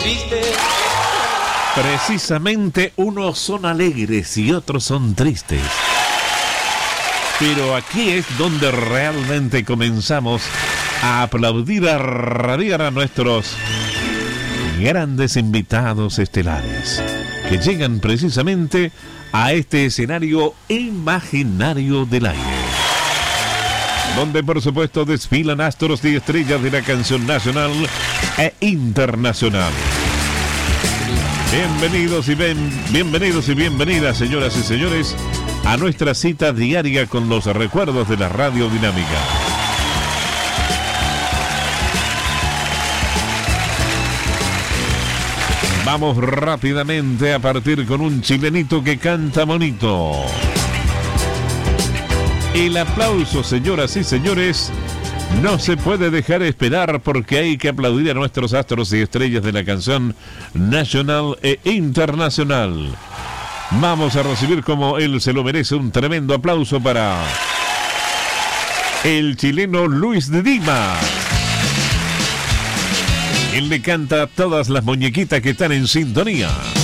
triste. Precisamente unos son alegres y otros son tristes. Pero aquí es donde realmente comenzamos a aplaudir, a radiar a nuestros grandes invitados estelares que llegan precisamente a este escenario imaginario del aire, donde por supuesto desfilan astros y estrellas de la canción nacional e internacional. Bienvenidos y bienvenidas, señoras y señores, a nuestra cita diaria con los recuerdos de la Radio Dinámica. Vamos rápidamente a partir con un chilenito que canta bonito. El aplauso, señoras y señores, no se puede dejar esperar porque hay que aplaudir a nuestros astros y estrellas de la canción nacional e internacional. Vamos a recibir, como él se lo merece, un tremendo aplauso para el chileno Luis de Dimas. Él le canta a todas las muñequitas que están en sintonía.